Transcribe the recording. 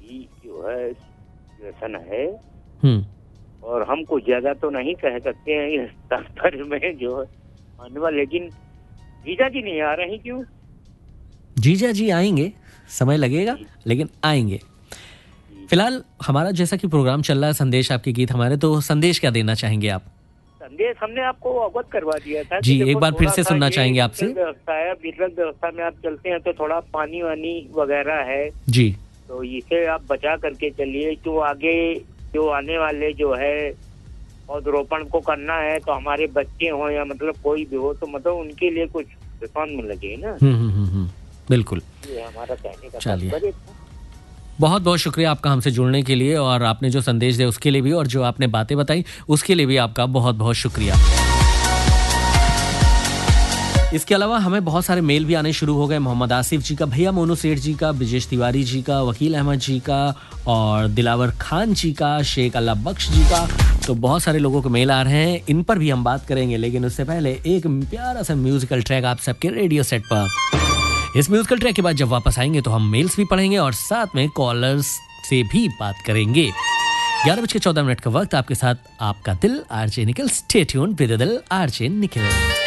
की जो है सिचुएशन है, और हम कुछ ज्यादा तो नहीं कह सकते हैं इस तात्पर्य में जो है मानवा, लेकिन जीजा जी नहीं आ रही क्यों? जीजा जी आएंगे, समय लगेगा लेकिन आएंगे। फिलहाल हमारा जैसा कि प्रोग्राम चल रहा है संदेश आपके गीत हमारे, तो संदेश क्या देना चाहेंगे आप? संदेश हमने आपको अवगत करवा दिया था जी, एक बार फिर से सुनना चाहेंगे आपसे। व्यवस्था है, विकल्प व्यवस्था में आप चलते हैं तो थोड़ा पानी वानी वगैरह है जी, तो इसे आप बचा करके चलिए, जो आगे जो आने वाले जो है पौधरोपण को करना है, तो हमारे बच्चे हो या मतलब कोई भी हो, तो मतलब उनके लिए कुछ रिस्पॉन्स मिल लगे ना। बिल्कुल, ये हमारा कहने का चलिए, तात्पर्य था। बहुत बहुत शुक्रिया आपका हमसे जुड़ने के लिए, और आपने जो संदेश दिया उसके लिए भी, और जो आपने बातें बताई उसके लिए भी आपका बहुत बहुत शुक्रिया। इसके अलावा हमें बहुत सारे मेल भी आने शुरू हो गए। मोहम्मद आसिफ जी का, भैया मोनू सेठ जी का, ब्रिजेश तिवारी जी का, वकील अहमद जी का, और दिलावर खान जी का, शेख अल्लाह बख्श जी का। तो बहुत सारे लोगों के मेल आ रहे हैं, इन पर भी हम बात करेंगे, लेकिन उससे पहले एक प्यारा सा म्यूजिकल ट्रैक आप सबके रेडियो सेट पर। इस म्यूजिकल ट्रैक के बाद जब वापस आएंगे तो हम मेल्स भी पढ़ेंगे और साथ में कॉलर्स से भी बात करेंगे। 11:14 का वक्त, आपके साथ आपका दिल RJ Nikhil. Stay tuned with दिल आरजे निखिल।